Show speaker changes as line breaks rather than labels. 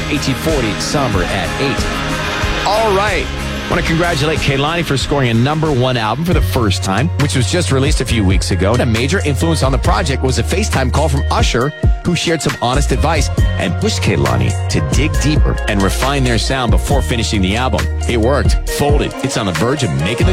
1840, Somber at 8. All right. I want to congratulate Kehlani for scoring a #1 album for the first time, which was just released a few weeks ago. And a major influence on the project was a FaceTime call from Usher, who shared some honest advice and pushed Kehlani to dig deeper and refine their sound before finishing the album. It worked. Folded. It's on the verge of making the